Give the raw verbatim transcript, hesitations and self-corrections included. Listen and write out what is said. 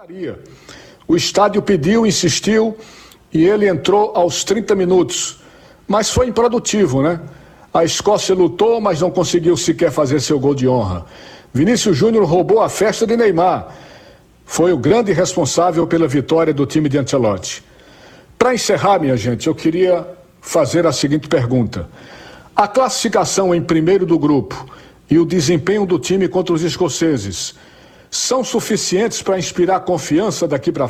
O estádio pediu, insistiu e ele entrou aos trinta minutos. Mas foi improdutivo, né? A Escócia lutou, mas não conseguiu sequer fazer seu gol de honra. Vinícius Júnior roubou a festa de Neymar. Foi o grande responsável pela vitória do time de Ancelotti. Para encerrar, minha gente, eu queria fazer a seguinte pergunta. A classificação em primeiro do grupo e o desempenho do time contra os escoceses são suficientes para inspirar confiança daqui para